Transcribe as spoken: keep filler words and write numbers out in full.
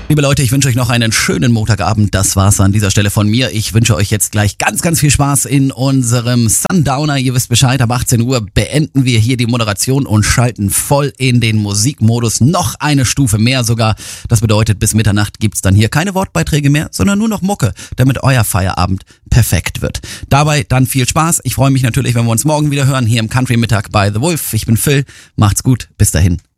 Liebe Leute, ich wünsche euch noch einen schönen Montagabend. Das war's an dieser Stelle von mir. Ich wünsche euch jetzt gleich ganz, ganz viel Spaß in unserem Sundowner. Ihr wisst Bescheid, ab achtzehn Uhr beenden wir hier die Moderation und schalten voll in den Musikmodus. Noch eine Stufe mehr sogar. Das bedeutet, bis Mitternacht gibt's dann hier keine Wortbeiträge mehr, sondern nur noch Mucke, damit euer Feierabend perfekt wird. Dabei dann viel Spaß. Ich freue mich natürlich, wenn wir uns morgen wieder hören, hier im Country Mittag bei The Wolf. Ich bin Phil. Macht's gut. Bis dahin.